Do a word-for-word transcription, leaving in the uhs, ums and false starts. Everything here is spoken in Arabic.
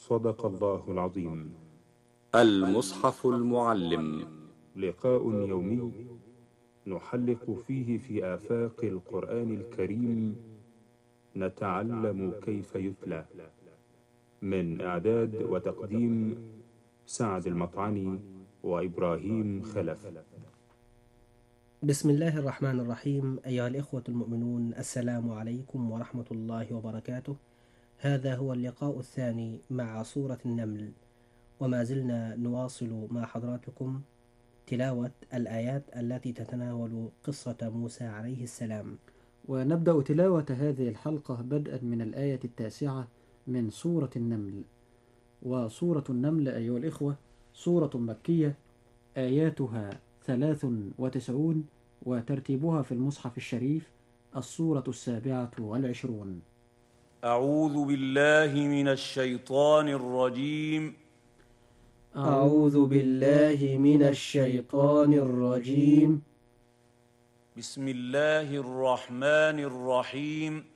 صدق الله العظيم. المصحف المعلم، لقاء يومي نحلق فيه في آفاق القرآن الكريم، نتعلم كيف يتلى. من إعداد وتقديم سعد المطعني وإبراهيم خلف. بسم الله الرحمن الرحيم. أيها الإخوة المؤمنون، السلام عليكم ورحمة الله وبركاته. هذا هو اللقاء الثاني مع سورة النمل، وما زلنا نواصل مع حضراتكم تلاوة الآيات التي تتناول قصة موسى عليه السلام. ونبدأ تلاوة هذه الحلقة بدءا من الآية التاسعة من سورة النمل. وسورة النمل أيها الإخوة سورة مكية، آياتها ثلاث وتسعون، وترتيبها في المصحف الشريف السورة السابعة والعشرون. أعوذ بالله من الشيطان الرجيم. أعوذ بالله من الشيطان الرجيم. بسم الله الرحمن الرحيم.